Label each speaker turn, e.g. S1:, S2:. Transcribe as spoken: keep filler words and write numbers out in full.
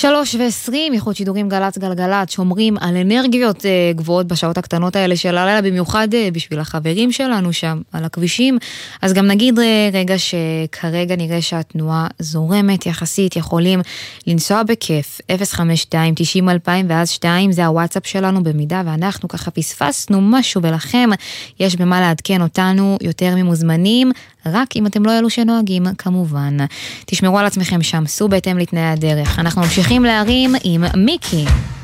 S1: שלוש ועשרים, ייחוד שידורים גלץ גלגלת, שומרים על אנרגיות אה, גבוהות בשעות הקטנות האלה של הלילה, במיוחד אה, בשביל החברים שלנו שם על הכבישים. אז גם נגיד אה, רגע שכרגע נראה שהתנועה זורמת יחסית, יכולים לנסוע בכיף, אפס חמש שתיים תשעים אלפיים ואז שתיים, זה הוואטסאפ שלנו, במידה ואנחנו ככה פספסנו משהו ולכם יש במה לעדכן אותנו יותר ממוזמנים, רק אם אתם לא אלו שנוהגים כמובן. תשמרו על עצמכם שם, סעו בהתאם לתנאי הדרך. אנחנו ממשיכים להרים עם מיקי.